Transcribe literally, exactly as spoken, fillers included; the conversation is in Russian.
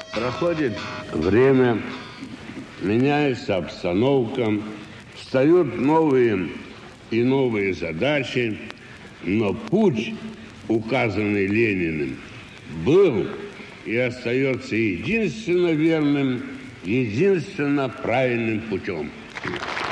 Проходит время, меняется обстановка, встают новые и новые задачи, но путь, указанный Лениным, был и остается единственно верным, единственно правильным путем.